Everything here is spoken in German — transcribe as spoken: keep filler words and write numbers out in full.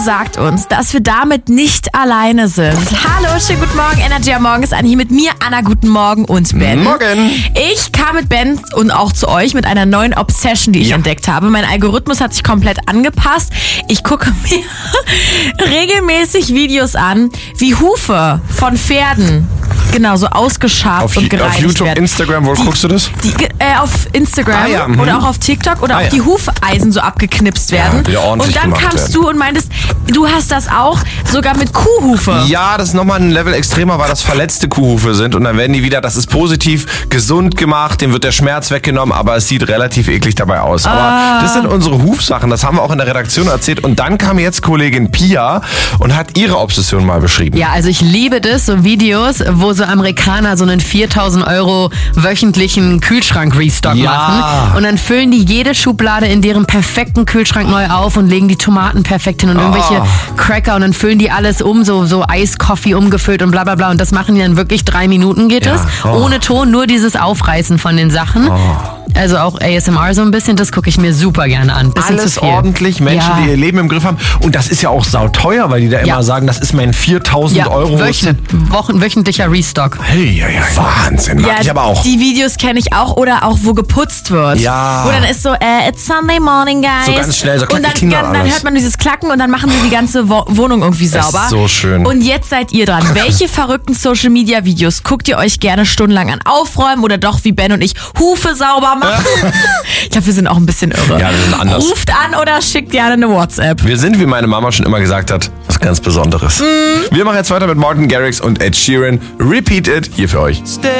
sagt uns, dass wir damit nicht alleine sind. Hallo, schönen guten Morgen, Energy am Morgen ist an. Hier mit mir, Anna, guten Morgen und Ben. Morgen. Ich kam mit Ben und auch zu euch mit einer neuen Obsession, die ich Ja. entdeckt habe. Mein Algorithmus hat sich komplett angepasst. Ich gucke mir regelmäßig Videos an, wie Hufe von Pferden genau so ausgeschabt Auf, und auf gereinigt YouTube, werden. Instagram, wo Die- guckst du das? Die, äh, auf Instagram Ah, ja, mhm. oder auch auf TikTok oder Ah, auch ja. die Hufeisen so abgeknipst werden. wieder ordentlich und dann gemacht kamst werden. du und meintest, du hast das auch sogar mit Kuhhufe. Ja, das ist nochmal ein Level extremer, weil das verletzte Kuhhufe sind und dann werden die wieder, das ist positiv, gesund gemacht, dem wird der Schmerz weggenommen, aber es sieht relativ eklig dabei aus. Aber Ah. das sind unsere Hufsachen, das haben wir auch in der Redaktion erzählt und dann kam jetzt Kollegin Pia und hat ihre Obsession mal beschrieben. Ja, also ich liebe das, so Videos, wo so Amerikaner so einen viertausend Euro wöchentlichen Kühlschrank-Restock Ja. machen. Und dann füllen die jede Schublade in deren perfekten Kühlschrank neu auf und legen die Tomaten perfekt hin und irgendwelche Oh. Cracker und dann füllen die alles um, so, so Eiskoffee umgefüllt und bla bla bla. Und das machen die dann wirklich drei Minuten geht Ja. es. Oh. Ohne Ton, nur dieses Aufreißen von den Sachen. Also auch A S M R so ein bisschen, das gucke ich mir super gerne an. Bisschen Alles zu viel. ordentlich, Menschen, Ja. die ihr Leben im Griff haben. Und das ist ja auch sauteuer, weil die da immer Ja. sagen, das ist mein viertausend Ja, Euro. wöchn Wochen, wöchentlicher Restock. Hey, ja, ja, Wahnsinn, mag ich aber auch. Die Videos kenne ich auch oder auch wo geputzt wird. Ja. Wo dann ist so, äh, it's Sunday morning, guys. So ganz schnell, so und dann, klack, Kinder dann, dann alles. hört man dieses Klacken und dann machen sie die ganze Wo- Wohnung irgendwie ist sauber. so schön. Und jetzt seid ihr dran. Welche verrückten Social Media Videos guckt ihr euch gerne stundenlang an? Aufräumen oder doch wie Ben und ich Hufe sauber machen? Ich glaube, wir sind auch ein bisschen irre. Ja, wir sind anders. Ruft an oder schickt gerne eine WhatsApp. Wir sind, wie meine Mama schon immer gesagt hat, was ganz Besonderes. Wir machen jetzt weiter mit Martin Garrix und Ed Sheeran. Repeat It hier für euch. Stay